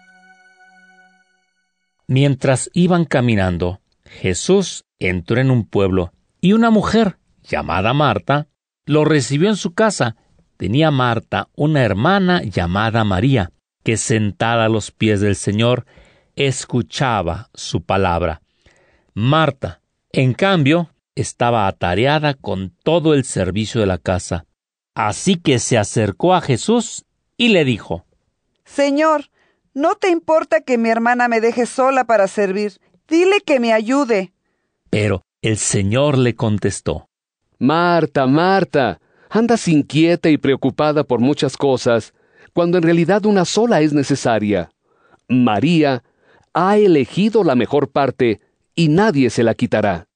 Mientras iban caminando, Jesús entró en un pueblo, y una mujer, llamada Marta, lo recibió en su casa. Tenía Marta una hermana llamada María, que sentada a los pies del Señor, escuchaba su palabra. Marta, en cambio, estaba atareada con todo el servicio de la casa. Así que se acercó a Jesús y le dijo: Señor, ¿no te importa que mi hermana me deje sola para servir? Dile que me ayude. Pero el Señor le contestó: Marta, Marta, andas inquieta y preocupada por muchas cosas, cuando en realidad una sola es necesaria. María ha elegido la mejor parte, y nadie se la quitará.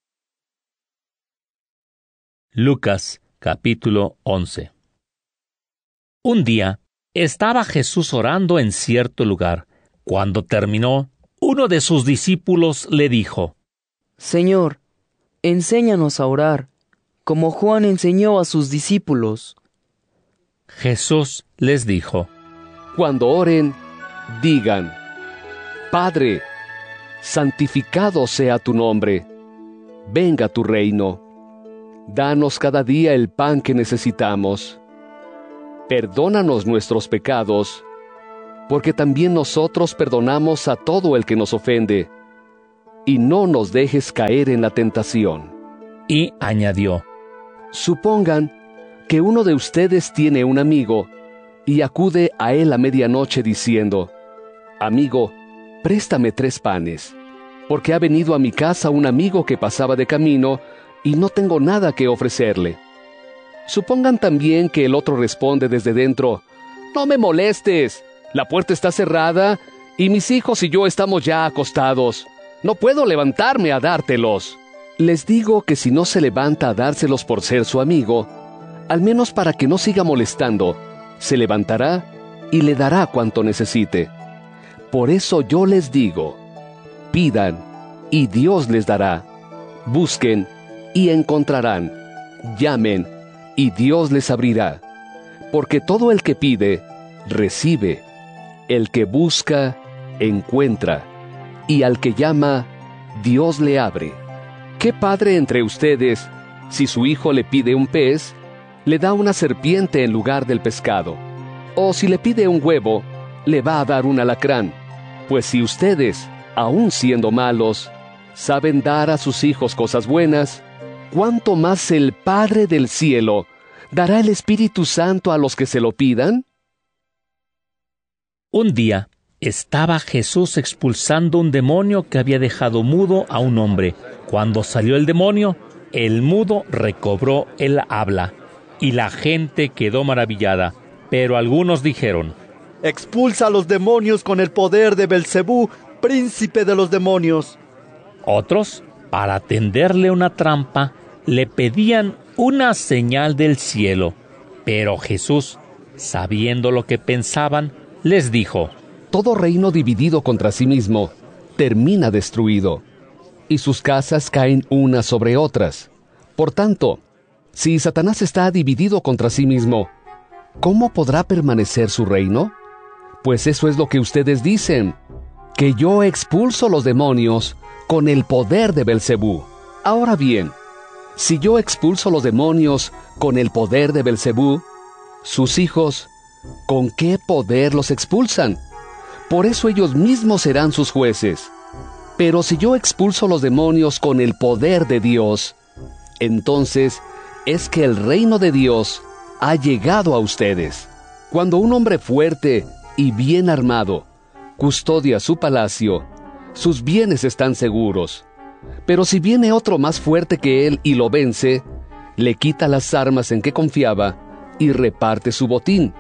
Lucas, capítulo once. Un día, estaba Jesús orando en cierto lugar. Cuando terminó, uno de sus discípulos le dijo: Señor, enséñanos a orar, como Juan enseñó a sus discípulos. Jesús les dijo: Cuando oren, digan: Padre, santificado sea tu nombre, venga tu reino. Danos cada día el pan que necesitamos. Perdónanos nuestros pecados, porque también nosotros perdonamos a todo el que nos ofende. Y no nos dejes caer en la tentación. Y añadió: Supongan que uno de ustedes tiene un amigo, y acude a él a medianoche diciendo: Amigo, préstame tres panes, porque ha venido a mi casa un amigo que pasaba de camino, y no tengo nada que ofrecerle. Supongan también que el otro responde desde dentro: No me molestes, la puerta está cerrada, y mis hijos y yo estamos ya acostados. No puedo levantarme a dártelos. Les digo que si no se levanta a dárselos por ser su amigo, al menos para que no siga molestando, se levantará y le dará cuanto necesite. Por eso yo les digo: pidan, y Dios les dará. Busquen, y encontrarán. Llamen, y Dios les abrirá. Porque todo el que pide, recibe. El que busca, encuentra. Y al que llama, Dios le abre. ¿Qué padre entre ustedes, si su hijo le pide un pez, le da una serpiente en lugar del pescado? O si le pide un huevo, le va a dar un alacrán. Pues si ustedes, aun siendo malos, saben dar a sus hijos cosas buenas, ¿cuánto más el Padre del cielo dará el Espíritu Santo a los que se lo pidan? Un día estaba Jesús expulsando un demonio que había dejado mudo a un hombre. Cuando salió el demonio, el mudo recobró el habla, y la gente quedó maravillada. Pero algunos dijeron: Expulsa a los demonios con el poder de Belcebú, príncipe de los demonios. Otros, para tenderle una trampa, le pedían una señal del cielo. Pero Jesús, sabiendo lo que pensaban, les dijo: Todo reino dividido contra sí mismo termina destruido, y sus casas caen unas sobre otras. Por tanto, si Satanás está dividido contra sí mismo, ¿cómo podrá permanecer su reino? Pues eso es lo que ustedes dicen, que yo expulso los demonios con el poder de Belcebú. Ahora bien, si yo expulso los demonios con el poder de Belcebú, sus hijos, ¿con qué poder los expulsan? Por eso ellos mismos serán sus jueces. Pero si yo expulso los demonios con el poder de Dios, entonces es que el reino de Dios ha llegado a ustedes. Cuando un hombre fuerte y bien armado custodia su palacio, sus bienes están seguros. Pero si viene otro más fuerte que él y lo vence, le quita las armas en que confiaba y reparte su botín.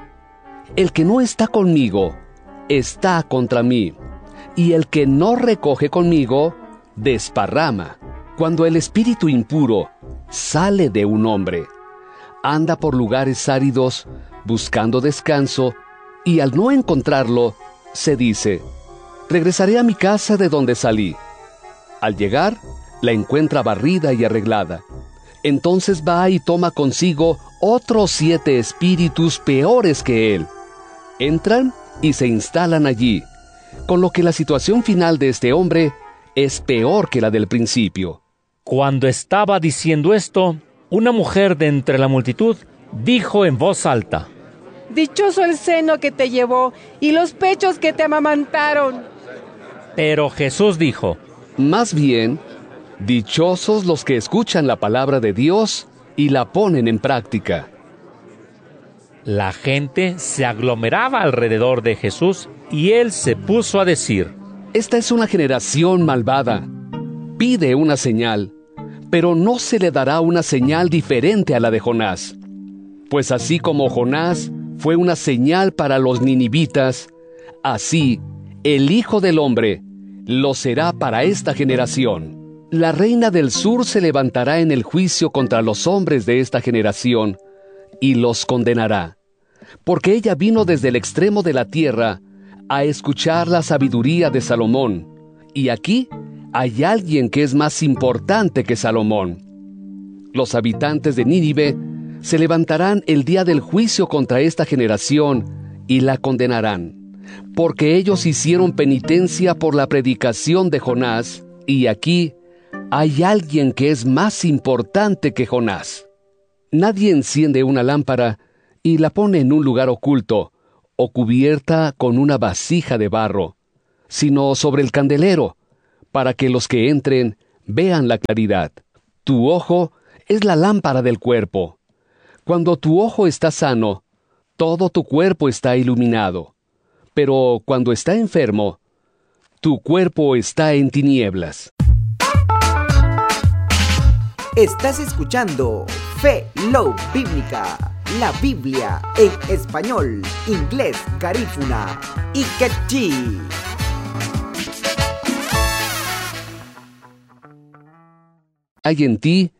El que no está conmigo está contra mí, y el que no recoge conmigo desparrama. Cuando el espíritu impuro sale de un hombre, anda por lugares áridos buscando descanso, y al no encontrarlo, se dice: regresaré a mi casa de donde salí. Al llegar, la encuentra barrida y arreglada. Entonces va y toma consigo otros siete espíritus peores que él. Entran y se instalan allí, con lo que la situación final de este hombre es peor que la del principio. Cuando estaba diciendo esto, una mujer de entre la multitud dijo en voz alta: Dichoso el seno que te llevó y los pechos que te amamantaron. Pero Jesús dijo: Más bien, dichosos los que escuchan la palabra de Dios y la ponen en práctica. La gente se aglomeraba alrededor de Jesús y él se puso a decir: Esta es una generación malvada. Pide una señal, pero no se le dará una señal diferente a la de Jonás. Pues así como Jonás fue una señal para los ninivitas, así el Hijo del Hombre lo será para esta generación. La reina del sur se levantará en el juicio contra los hombres de esta generación y los condenará, porque ella vino desde el extremo de la tierra a escuchar la sabiduría de Salomón, y aquí hay alguien que es más importante que Salomón. Los habitantes de Nínive se levantarán el día del juicio contra esta generación y la condenarán, porque ellos hicieron penitencia por la predicación de Jonás, y aquí hay alguien que es más importante que Jonás. Nadie enciende una lámpara y la pone en un lugar oculto, o cubierta con una vasija de barro, sino sobre el candelero, para que los que entren vean la claridad. Tu ojo es la lámpara del cuerpo. Cuando tu ojo está sano, todo tu cuerpo está iluminado. Pero cuando está enfermo, tu cuerpo está en tinieblas. Estás escuchando Fe Love Bíblica, la Biblia en español, inglés, garífuna y quechí. Hay en ti